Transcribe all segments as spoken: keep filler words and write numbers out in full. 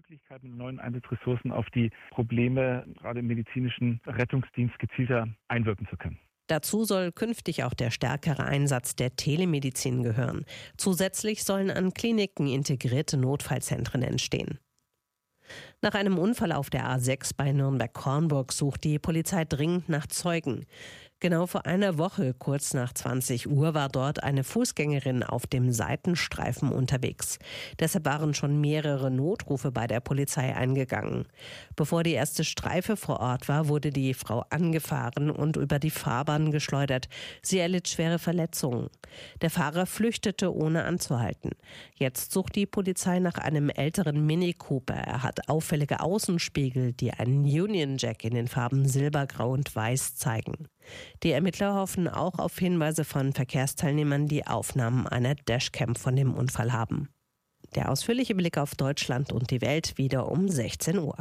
Möglichkeit, mit neuen Einsatzressourcen auf die Probleme gerade im medizinischen Rettungsdienst gezielter einwirken zu können. Dazu soll künftig auch der stärkere Einsatz der Telemedizin gehören. Zusätzlich sollen an Kliniken integrierte Notfallzentren entstehen. Nach einem Unfall auf der A sechs bei Nürnberg-Kornburg sucht die Polizei dringend nach Zeugen. Genau vor einer Woche, kurz nach zwanzig Uhr, war dort eine Fußgängerin auf dem Seitenstreifen unterwegs. Deshalb waren schon mehrere Notrufe bei der Polizei eingegangen. Bevor die erste Streife vor Ort war, wurde die Frau angefahren und über die Fahrbahn geschleudert. Sie erlitt schwere Verletzungen. Der Fahrer flüchtete, ohne anzuhalten. Jetzt sucht die Polizei nach einem älteren Mini Cooper. Er hat auffällige Außenspiegel, die einen Union Jack in den Farben Silber, Grau und Weiß zeigen. Die Ermittler hoffen auch auf Hinweise von Verkehrsteilnehmern, die Aufnahmen einer Dashcam von dem Unfall haben. Der ausführliche Blick auf Deutschland und die Welt wieder um sechzehn Uhr.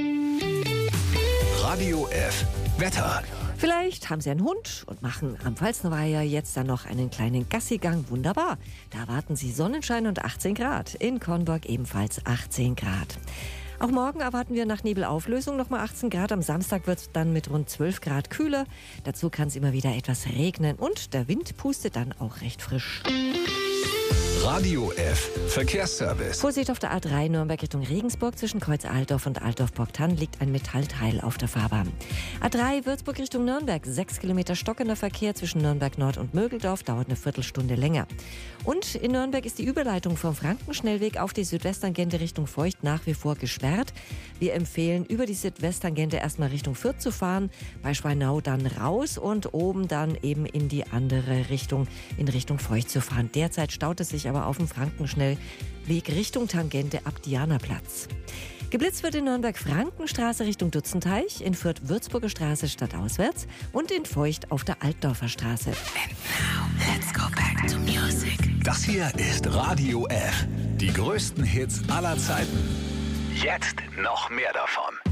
Radio F. Wetter. Vielleicht haben Sie einen Hund und machen am Pfalznerweiher jetzt dann noch einen kleinen Gassigang. Wunderbar. Da erwarten Sie Sonnenschein und achtzehn Grad. In Kornburg ebenfalls achtzehn Grad. Auch morgen erwarten wir nach Nebelauflösung nochmal achtzehn Grad. Am Samstag wird es dann mit rund zwölf Grad kühler. Dazu kann es immer wieder etwas regnen und der Wind pustet dann auch recht frisch. Radio F. Verkehrsservice. Vorsicht auf der A drei Nürnberg Richtung Regensburg. Zwischen Kreuz Altdorf und Altdorf-Borgtann liegt ein Metallteil auf der Fahrbahn. A drei Würzburg Richtung Nürnberg. Sechs Kilometer stockender Verkehr zwischen Nürnberg Nord und Mögeldorf. Dauert eine Viertelstunde länger. Und in Nürnberg ist die Überleitung vom Frankenschnellweg auf die Südwesttangente Richtung Feucht nach wie vor gesperrt. Wir empfehlen, über die Südwesttangente erstmal Richtung Fürth zu fahren. Bei Schweinau dann raus und oben dann eben in die andere Richtung, in Richtung Feucht zu fahren. Derzeit staut es sich aber auf dem Frankenschnellweg Richtung Tangente ab Dianaplatz. Geblitzt wird in Nürnberg Frankenstraße Richtung Dutzenteich, in Fürth Würzburger Straße stadtauswärts und in Feucht auf der Altdorfer Straße. And now, let's go back to music. Das hier ist Radio F. Die größten Hits aller Zeiten. Jetzt noch mehr davon.